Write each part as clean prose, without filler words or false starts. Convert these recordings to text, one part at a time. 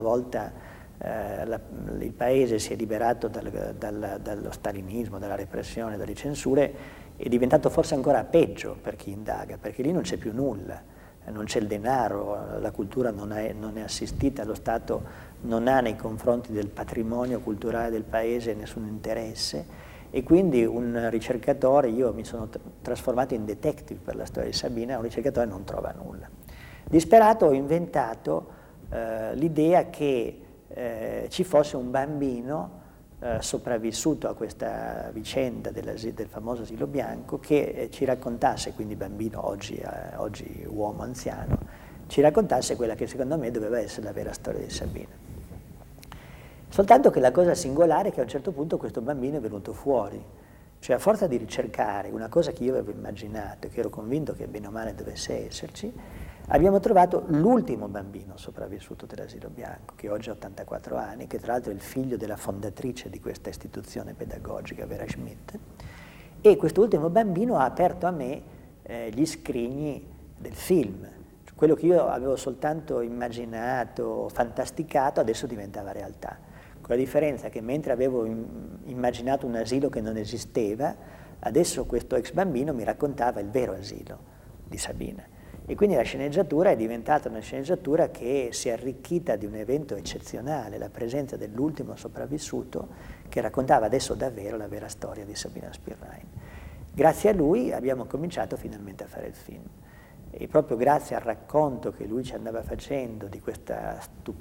volta il paese si è liberato dallo stalinismo, dalla repressione, dalle censure, è diventato forse ancora peggio per chi indaga, perché lì non c'è più nulla, non c'è il denaro, la cultura non è assistita, lo Stato non ha nei confronti del patrimonio culturale del paese nessun interesse, e quindi un ricercatore, io mi sono trasformato in detective per la storia di Sabina, un ricercatore non trova nulla. Disperato ho inventato l'idea che ci fosse un bambino sopravvissuto a questa vicenda del famoso asilo bianco che ci raccontasse, quindi bambino oggi uomo anziano, ci raccontasse quella che secondo me doveva essere la vera storia di Sabina. Soltanto che la cosa singolare è che a un certo punto questo bambino è venuto fuori, cioè a forza di ricercare una cosa che io avevo immaginato e che ero convinto che bene o male dovesse esserci, abbiamo trovato l'ultimo bambino sopravvissuto dell'asilo bianco, che oggi ha 84 anni, che tra l'altro è il figlio della fondatrice di questa istituzione pedagogica, Vera Schmidt, e quest'ultimo bambino ha aperto a me gli scrigni del film. Quello che io avevo soltanto immaginato, fantasticato, adesso diventava realtà. Con la differenza che mentre avevo immaginato un asilo che non esisteva, adesso questo ex bambino mi raccontava il vero asilo di Sabina. E quindi la sceneggiatura è diventata una sceneggiatura che si è arricchita di un evento eccezionale, la presenza dell'ultimo sopravvissuto che raccontava adesso davvero la vera storia di Sabina Spirrain. Grazie a lui abbiamo cominciato finalmente a fare il film. E proprio grazie al racconto che lui ci andava facendo di questa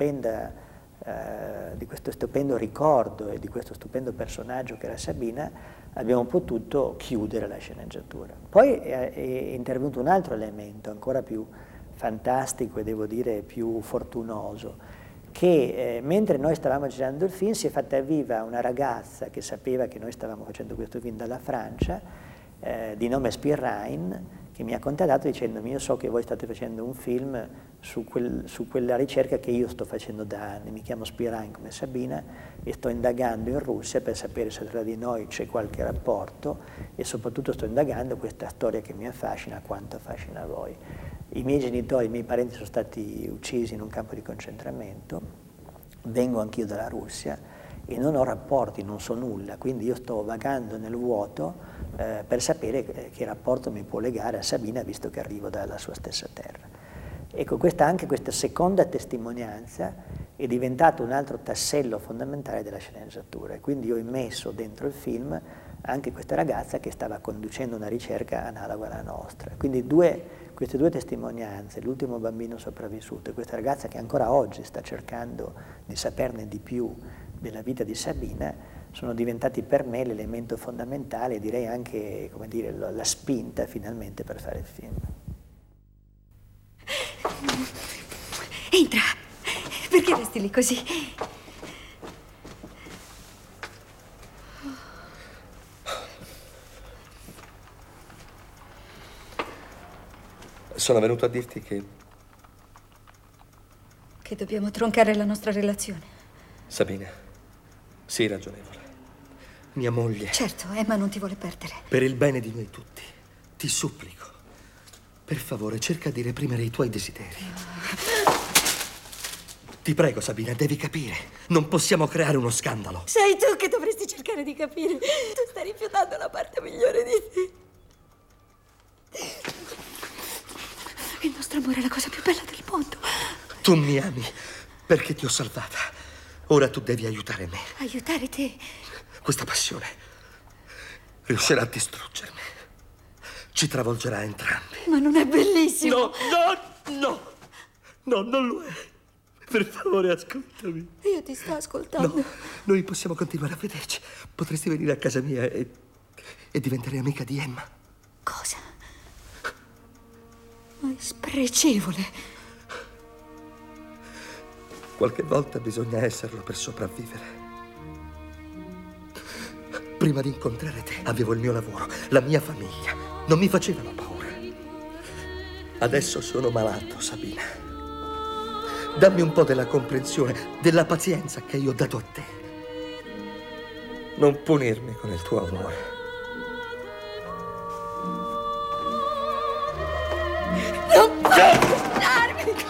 di questo stupendo ricordo e di questo stupendo personaggio che era Sabina, abbiamo potuto chiudere la sceneggiatura. Poi è intervenuto un altro elemento ancora più fantastico e devo dire più fortunoso, che mentre noi stavamo girando il film si è fatta viva una ragazza che sapeva che noi stavamo facendo questo film dalla Francia, di nome Spirrain, che mi ha contattato dicendomi: io so che voi state facendo un film su quella ricerca che io sto facendo da anni, mi chiamo Spirrain come Sabina e sto indagando in Russia per sapere se tra di noi c'è qualche rapporto e soprattutto sto indagando questa storia che mi affascina quanto affascina voi. I miei genitori, i miei parenti sono stati uccisi in un campo di concentramento, vengo anch'io dalla Russia e non ho rapporti, non so nulla, quindi io sto vagando nel vuoto per sapere che rapporto mi può legare a Sabina visto che arrivo dalla sua stessa terra. Ecco, anche questa seconda testimonianza è diventato un altro tassello fondamentale della sceneggiatura e quindi ho immesso dentro il film anche questa ragazza che stava conducendo una ricerca analoga alla nostra. Quindi queste due testimonianze, l'ultimo bambino sopravvissuto e questa ragazza che ancora oggi sta cercando di saperne di più della vita di Sabina, sono diventati per me l'elemento fondamentale e direi anche, come dire, la spinta finalmente per fare il film. Entra! Perché resti lì così? Sono venuto a dirti che dobbiamo troncare la nostra relazione. Sabina, sii ragionevole. Mia moglie... Certo, Emma non ti vuole perdere. Per il bene di noi tutti, ti supplico, per favore, cerca di reprimere i tuoi desideri. Ti prego, Sabina, devi capire. Non possiamo creare uno scandalo. Sei tu che dovresti cercare di capire. Tu stai rifiutando la parte migliore di te. Il nostro amore è la cosa più bella del mondo. Tu mi ami perché ti ho salvata. Ora tu devi aiutare me. Aiutare te? Questa passione riuscirà a distruggermi. Ci travolgerà entrambi. Ma non è bellissimo? No, non lo è. Per favore, ascoltami. Io ti sto ascoltando. No, noi possiamo continuare a vederci. Potresti venire a casa mia e diventare amica di Emma. Cosa? Ma è spregevole. Qualche volta bisogna esserlo per sopravvivere. Prima di incontrare te avevo il mio lavoro, la mia famiglia. Non mi facevano paura. Adesso sono malato, Sabina. Dammi un po' della comprensione, della pazienza che io ho dato a te. Non punirmi con il tuo amore. Non puoi lasciarmi!